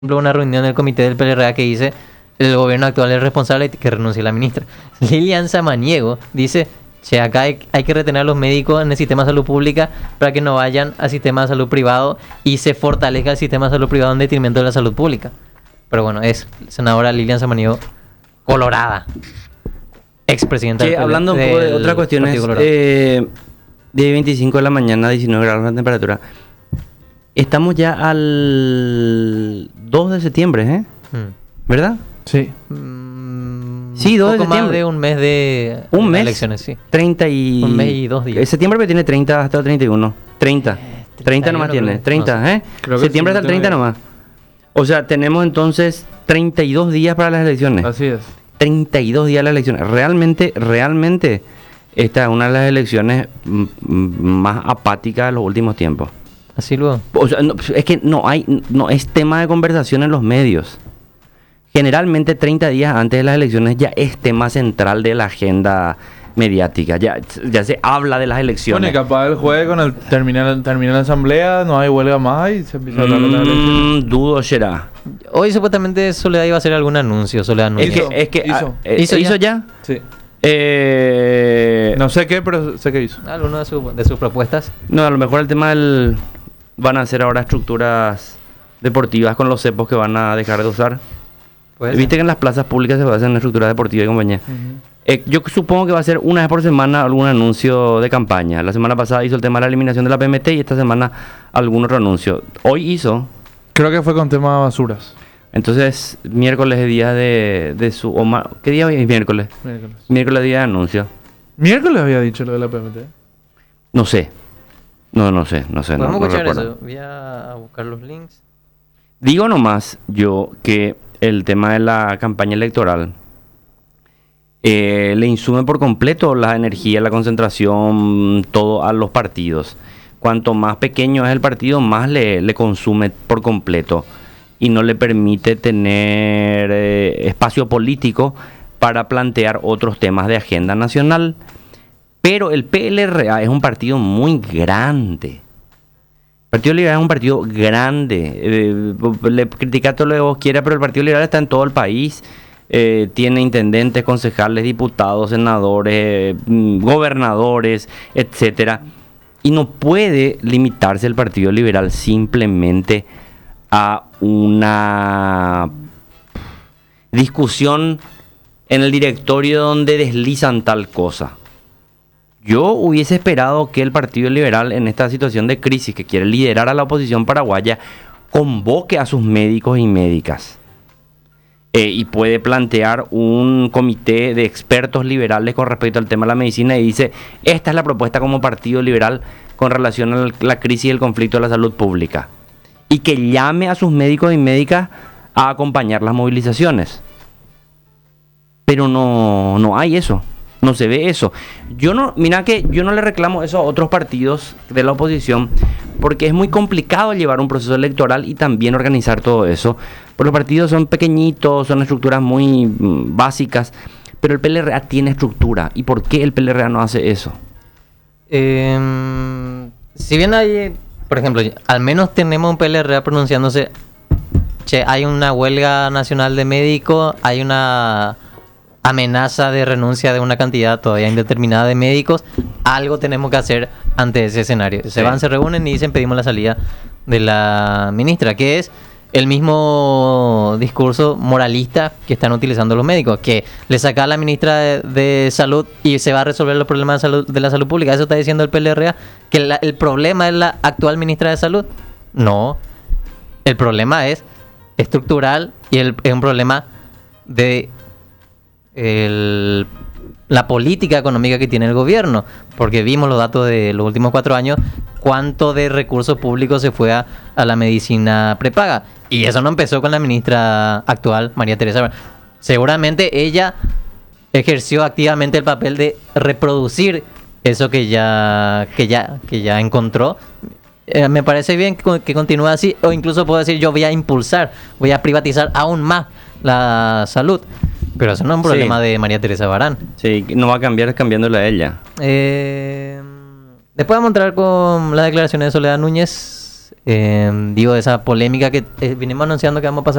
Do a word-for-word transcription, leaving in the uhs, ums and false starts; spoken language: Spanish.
ejemplo, una reunión del comité del P L R A que dice el gobierno actual es responsable y que renuncie la ministra. Lilian Samaniego dice, che, acá hay, hay que retener a los médicos en el sistema de salud pública para que no vayan al sistema de salud privado y se fortalezca el sistema de salud privado en detrimento de la salud pública. Pero bueno, es senadora Lilian Samaniego, colorada, expresidenta del P L R. Hablando un poco de otras cuestiones, eh, de veinticinco de la mañana, diecinueve grados la temperatura. Estamos ya al dos de septiembre, ¿eh? Hmm. ¿Verdad? Sí. Mm, sí, dos de septiembre. Más de un mes de un mes, elecciones, sí. treinta y... Un mes y dos días. Septiembre tiene treinta hasta el treinta y uno. treinta. Eh, treinta nomás tiene. treinta, no sé. ¿eh? Creo septiembre sí, hasta el treinta nomás. O sea, tenemos entonces treinta y dos días para las elecciones. Así es. treinta y dos días para las elecciones. Realmente, realmente, esta es una de las elecciones más apáticas de los últimos tiempos. Así luego. O sea, no, es que no hay, no es tema de conversación en los medios. Generalmente treinta días antes de las elecciones ya es tema central de la agenda mediática. Ya, ya se habla de las elecciones. Bueno, y capaz el jueves con el terminar termina la asamblea, no hay huelga más y se empieza a hablar de las elecciones. Mm, dudo será. Hoy supuestamente Soledad iba a hacer algún anuncio. Soledad Núñez. Es que, es que hizo. Ah, ¿Hizo, ¿Hizo ya? Sí. Eh, no sé qué, pero sé que hizo. ¿Alguna de, su, de sus propuestas? No, a lo mejor el tema del... Van a hacer ahora estructuras deportivas con los cepos que van a dejar de usar. Viste que en las plazas públicas se va a hacer una estructura deportiva y compañía. Uh-huh. Eh, yo supongo que va a ser una vez por semana algún anuncio de campaña. La semana pasada hizo el tema de la eliminación de la P M T y esta semana algún otro anuncio. Hoy hizo... Creo que fue con tema de basuras. Entonces, miércoles es día de, de su... O ma, ¿qué día hoy es miércoles? Miércoles. Miércoles día de anuncio. ¿Miércoles había dicho lo de la P M T? No sé. No, no sé, no sé. Podemos no, escuchar no eso. Voy a buscar los links. Digo nomás yo que el tema de la campaña electoral eh, le insume por completo la energía, la concentración, todo a los partidos. Cuanto más pequeño es el partido, más le, le consume por completo y no le permite tener eh, espacio político para plantear otros temas de agenda nacional. Pero el P L R A es un partido muy grande. El Partido Liberal es un partido grande. Eh, le critica todo lo que vos quieras, pero el Partido Liberal está en todo el país. Eh, tiene intendentes, concejales, diputados, senadores, eh, gobernadores, etcétera. Y no puede limitarse el Partido Liberal simplemente a una discusión en el directorio donde deslizan tal cosa. Yo hubiese esperado que el Partido Liberal en esta situación de crisis que quiere liderar a la oposición paraguaya convoque a sus médicos y médicas eh, y puede plantear un comité de expertos liberales con respecto al tema de la medicina y dice, esta es la propuesta como Partido Liberal con relación a la crisis y el conflicto de la salud pública y que llame a sus médicos y médicas a acompañar las movilizaciones. Pero no, no hay eso. No se ve eso. Yo no, mira que yo no le reclamo eso a otros partidos de la oposición, porque es muy complicado llevar un proceso electoral y también organizar todo eso. Porque los partidos son pequeñitos, son estructuras muy mm, básicas, pero el P L R A tiene estructura. ¿Y por qué el P L R A no hace eso? Eh, si bien hay, por ejemplo, al menos tenemos un P L R A pronunciándose, che, hay una huelga nacional de médicos, hay una amenaza de renuncia de una cantidad todavía indeterminada de médicos, algo tenemos que hacer ante ese escenario. Se sí. van, se reúnen y dicen pedimos la salida de la ministra, que es el mismo discurso moralista que están utilizando los médicos, que le saca a la ministra de, de salud y se va a resolver los problemas de, salud, de la salud pública. Eso está diciendo el P L R A, que la, el problema es la actual ministra de salud. No, el problema es estructural y el, es un problema de El, la política económica que tiene el gobierno, porque vimos los datos de los últimos cuatro años, cuánto de recursos públicos se fue a, a la medicina prepaga, y eso no empezó con la ministra actual, María Teresa. Seguramente ella ejerció activamente el papel de reproducir eso que ya que ya que ya encontró. Eh, me parece bien que, que continúe así, o incluso puedo decir yo voy a impulsar, voy a privatizar aún más la salud. Pero eso no es un problema sí. de María Teresa Barán. Sí, no va a cambiar cambiándola a ella. Eh, después vamos a entrar con las declaraciones de Soledad Núñez. Eh, digo, esa polémica que eh, vinimos anunciando que vamos a pasar